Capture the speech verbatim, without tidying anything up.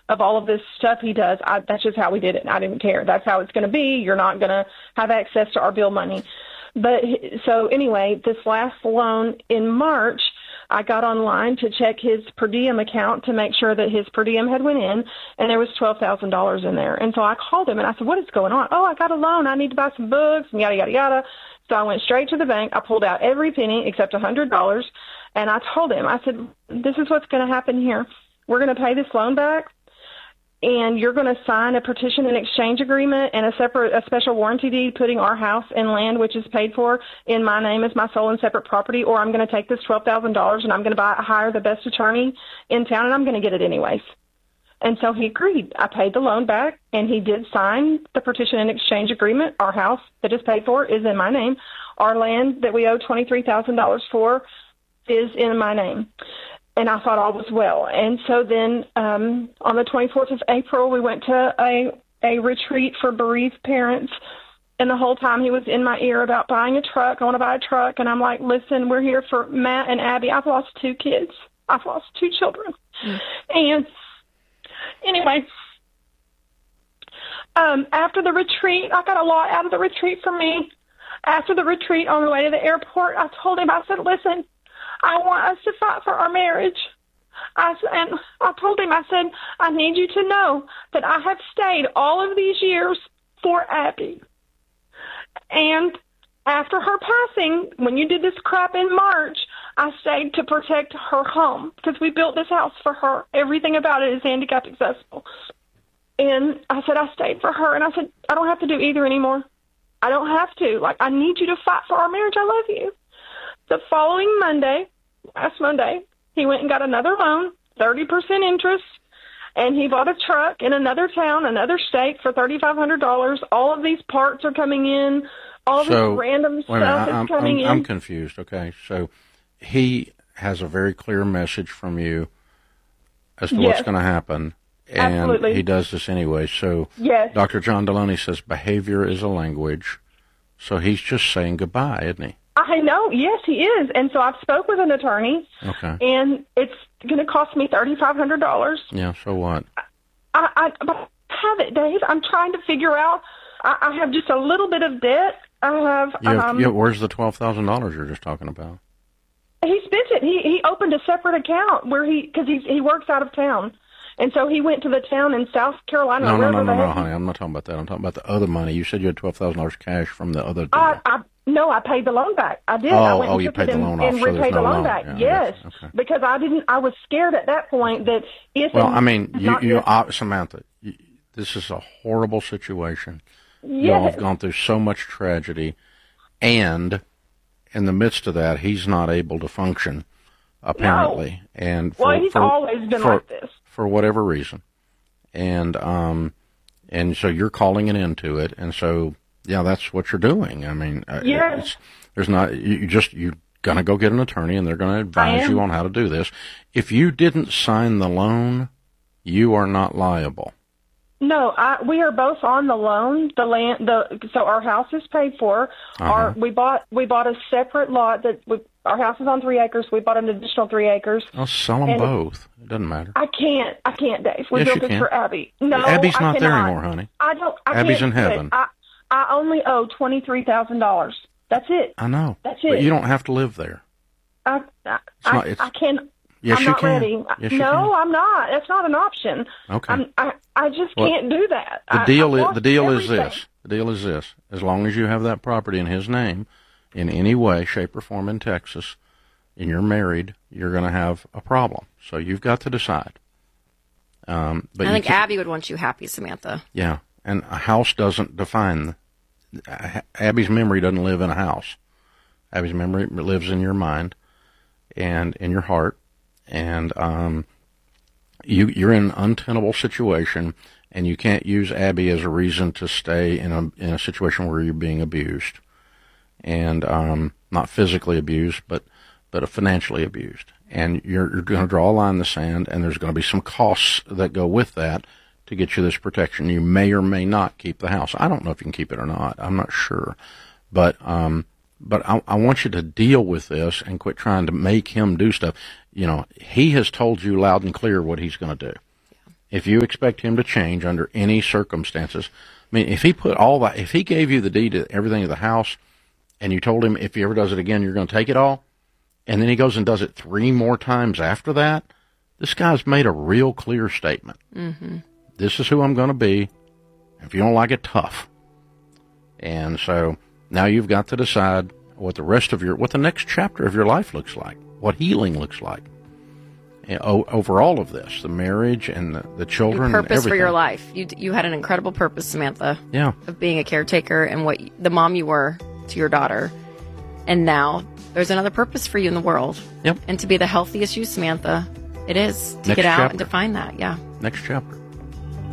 of all of this stuff he does. I, that's just how we did it. I didn't care. That's how it's going to be. You're not going to have access to our bill money. But so anyway, this last loan in March, I got online to check his per diem account to make sure that his per diem had went in, and there was twelve thousand dollars in there. And so I called him, and I said, what is going on? Oh, I got a loan. I need to buy some books, and yada, yada, yada. So I went straight to the bank. I pulled out every penny except one hundred dollars, and I told him, I said, this is what's going to happen here. We're going to pay this loan back, and you're going to sign a partition and exchange agreement and a separate, a special warranty deed putting our house and land, which is paid for, in my name as my sole and separate property, or I'm going to take this twelve thousand dollars and I'm going to buy, hire the best attorney in town, and I'm going to get it anyways. And so he agreed. I paid the loan back, and he did sign the partition and exchange agreement. Our house that is paid for is in my name. Our land that we owe twenty-three thousand dollars for is in my name. And I thought all was well. And so then um, on the twenty-fourth of April, we went to a, a retreat for bereaved parents. And the whole time he was in my ear about buying a truck. I want to buy a truck. And I'm like, listen, we're here for Matt and Abby. I've lost two kids. I've lost two children. Mm. And anyway, um, after the retreat, I got a lot out of the retreat for me. After the retreat, on the way to the airport, I told him, I said, listen, I want us to fight for our marriage. I, and I told him, I said, I need you to know that I have stayed all of these years for Abby. And after her passing, when you did this crap in March, I stayed to protect her home because we built this house for her. Everything about it is handicap accessible. And I said, I stayed for her. And I said, I don't have to do either anymore. I don't have to. Like, I need you to fight for our marriage. I love you. The following Monday, last Monday, he went and got another loan, thirty percent interest, and he bought a truck in another town, another state for thirty-five hundred dollars. All of these parts are coming in. All so, this random stuff minute, I'm, is coming I'm, in. I'm confused. Okay, so he has a very clear message from you as to yes. what's going to happen, and Absolutely. he does this anyway. So yes. Doctor John Deloney says behavior is a language, so he's just saying goodbye, isn't he? I know, yes, he is. And so I've spoke with an attorney, okay. and it's going to cost me thirty-five hundred dollars. Yeah, so what? I, I, I have it, Dave. I'm trying to figure out. I, I have just a little bit of debt. I have. You have um, yeah, where's the twelve thousand dollars you're just talking about? He spent it. He he opened a separate account where he because he he works out of town, and so he went to the town in South Carolina. No, no, no, no, no, he, honey. I'm not talking about that. I'm talking about the other money. You said you had twelve thousand dollars cash from the other deal. I, I no, I paid the loan back. I did. Oh, I went oh, and you took paid it the and, loan off, and so there's repaid no the loan loan. back. Yeah, yes, okay. Because I didn't. I was scared at that point that if well, it, I mean, you, you just, uh, Samantha, you, this is a horrible situation. Yes. You all have gone through so much tragedy, and in the midst of that, he's not able to function, apparently. No. And for, well, he's for, always been for, like this for whatever reason, and um, and so you're calling an end to it, and so yeah, that's what you're doing. I mean, yes. it's, there's not you, you just you're gonna go get an attorney, and they're gonna advise you on how to do this. If you didn't sign the loan, you are not liable. No, I, we are both on the loan. The land, the so our house is paid for. Uh-huh. Our we bought we bought a separate lot that we, our house is on three acres. We bought an additional three acres. I'll sell them both. It doesn't matter. I can't. I can't, Dave. We yes, built you this can. for Abby. No, Abby's I not cannot. there anymore, honey. I don't. I Abby's can't in heaven. I I only owe twenty three thousand dollars. That's it. I know. That's it. But you don't have to live there. I I, not, I, I can. Yes, I'm you not can. ready. Yes, you no, can. I'm not. That's not an option. Okay. I'm, I I just well, can't do that. The I, deal I is the deal everything. is this. The deal is this. As long as you have that property in his name, in any way, shape, or form in Texas, and you're married, you're going to have a problem. So you've got to decide. Um, but I think can, Abby would want you happy, Samantha. Yeah, and a house doesn't define. Uh, Abby's memory doesn't live in a house. Abby's memory lives in your mind and in your heart. And um, you, you're in an untenable situation, and you can't use Abby as a reason to stay in a in a situation where you're being abused, and um, not physically abused, but but financially abused. And you're, you're going to draw a line in the sand, and there's going to be some costs that go with that to get you this protection. You may or may not keep the house. I don't know if you can keep it or not. I'm not sure, but um, but I, I want you to deal with this and quit trying to make him do stuff. You know, he has told you loud and clear what he's going to do. if you expect him to change under any circumstances, I mean, if he put all that, if he gave you the deed to everything of the house, and you told him if he ever does it again, you're going to take it all, and then he goes and does it three more times after that, this guy's made a real clear statement. Mm-hmm. This is who I'm going to be. If you don't like it, tough. And so now you've got to decide what the rest of your, what the next chapter of your life looks like, what healing looks like. Over all of this, the marriage and the, the children, your purpose and everything. For your life. You you had an incredible purpose, Samantha. Yeah, of being a caretaker and what the mom you were to your daughter, and now there's another purpose for you in the world. Yep, and to be the healthiest you, Samantha. It is to Next get out chapter. and to find that. Yeah, next chapter.